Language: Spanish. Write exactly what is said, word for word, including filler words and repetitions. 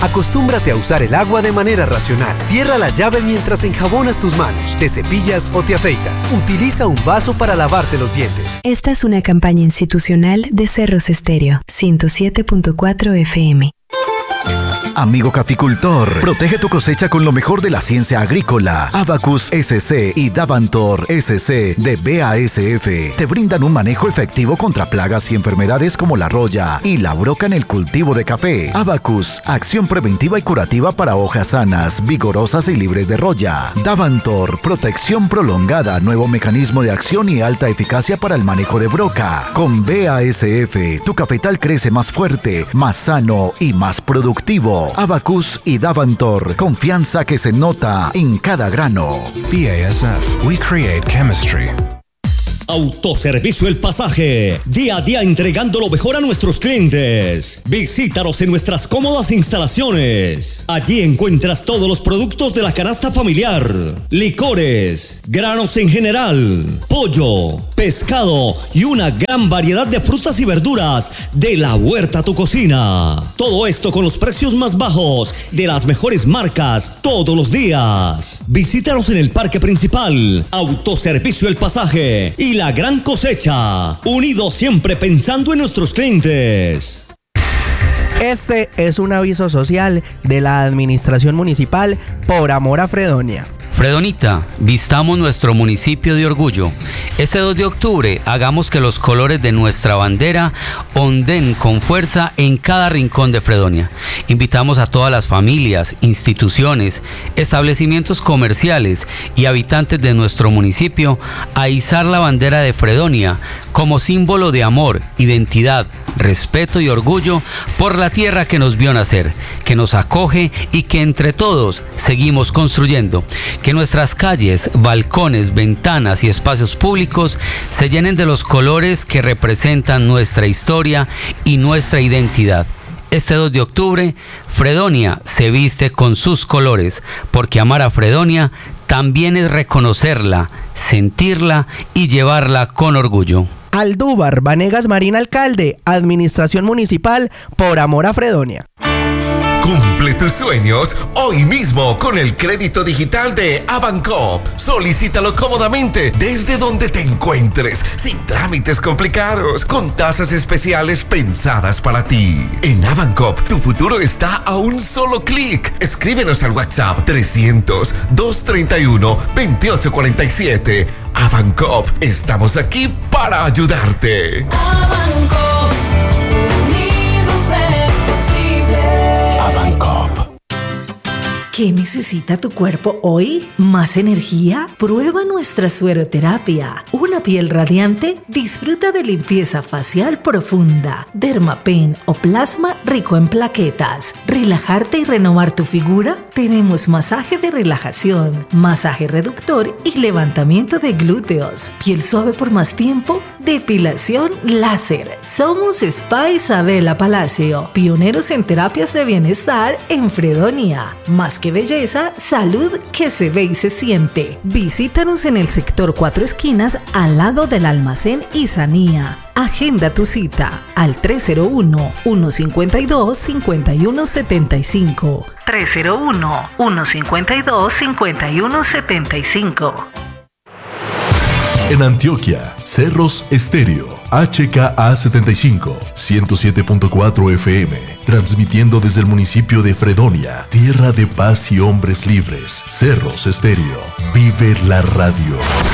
Acostúmbrate a usar el agua de manera racional. Cierra la llave mientras enjabonas tus manos, te cepillas o te afeitas. Utiliza un vaso para lavarte los dientes. Esta es una campaña institucional de Cerros Estéreo, ciento siete punto cuatro F M. Amigo caficultor, protege tu cosecha con lo mejor de la ciencia agrícola. Abacus S C y Davantor S C de B A S F te brindan un manejo efectivo contra plagas y enfermedades como la roya y la broca en el cultivo de café. Abacus, acción preventiva y curativa para hojas sanas, vigorosas y libres de roya. Davantor, protección prolongada, nuevo mecanismo de acción y alta eficacia para el manejo de broca. Con B A S F, tu cafetal crece más fuerte, más sano y más productivo. Abacus y Davantor, confianza que se nota en cada grano. B A S F, we create chemistry. Autoservicio El Pasaje, día a día entregando lo mejor a nuestros clientes. Visítanos en nuestras cómodas instalaciones. Allí encuentras todos los productos de la canasta familiar, licores, granos en general, pollo, pescado y una gran variedad de frutas y verduras de la huerta a tu cocina. Todo esto con los precios más bajos de las mejores marcas todos los días. Visítanos en el parque principal. Autoservicio El Pasaje y la gran cosecha, unidos siempre pensando en nuestros clientes. Este es un aviso social de la Administración Municipal por amor a Fredonia. Fredonita, vistamos nuestro municipio de orgullo. Este dos de octubre, hagamos que los colores de nuestra bandera onden con fuerza en cada rincón de Fredonia. Invitamos a todas las familias, instituciones, establecimientos comerciales y habitantes de nuestro municipio a izar la bandera de Fredonia como símbolo de amor, identidad, respeto y orgullo por la tierra que nos vio nacer, que nos acoge y que entre todos seguimos construyendo. Que nuestras calles, balcones, ventanas y espacios públicos se llenen de los colores que representan nuestra historia y nuestra identidad. Este dos de octubre, Fredonia se viste con sus colores, porque amar a Fredonia también es reconocerla, sentirla y llevarla con orgullo. Aldúvar Vanegas Marín, alcalde, Administración Municipal por amor a Fredonia. Cumple tus sueños hoy mismo con el crédito digital de Avancop. Solicítalo cómodamente desde donde te encuentres, sin trámites complicados, con tasas especiales pensadas para ti. En Avancop, tu futuro está a un solo clic. Escríbenos al WhatsApp trescientos, doscientos treinta y uno, veintiocho cuarenta y siete. Avancop, estamos aquí para ayudarte. Avancop. ¿Qué necesita tu cuerpo hoy? ¿Más energía? Prueba nuestra sueroterapia. Una piel radiante, disfruta de limpieza facial profunda, Dermapen o plasma rico en plaquetas. ¿Relajarte y renovar tu figura? Tenemos masaje de relajación, masaje reductor y levantamiento de glúteos. Piel suave por más tiempo, depilación láser. Somos Spa Isabela Palacio, pioneros en terapias de bienestar en Fredonia. Más que belleza, salud que se ve y se siente. Visítanos en el sector Cuatro Esquinas, al lado del almacén Isanía. Agenda tu cita al tres cero uno, uno cinco dos, cinco uno siete cinco. tres cero uno, uno cinco dos, cinco uno siete cinco. En Antioquia, Cerros Estéreo, H K A setenta y cinco, ciento siete punto cuatro F M, transmitiendo desde el municipio de Fredonia, tierra de paz y hombres libres. Cerros Estéreo, vive la radio.